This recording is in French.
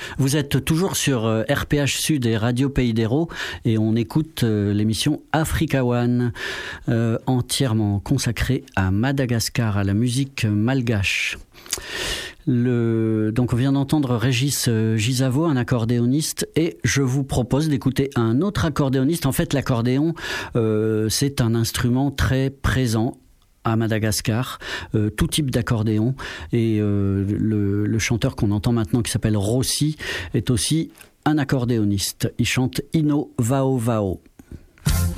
Vous êtes toujours sur RPH Sud et Radio Pays d'Hérault et on écoute l'émission Africa One, entièrement consacrée à Madagascar, à la musique malgache. Donc on vient d'entendre Régis Gisavo, un accordéoniste, et je vous propose d'écouter un autre accordéoniste. En fait, l'accordéon, c'est un instrument très présent à Madagascar, tout type d'accordéon, et le chanteur qu'on entend maintenant qui s'appelle Rossi est aussi un accordéoniste. Il chante Ino Vao Vao.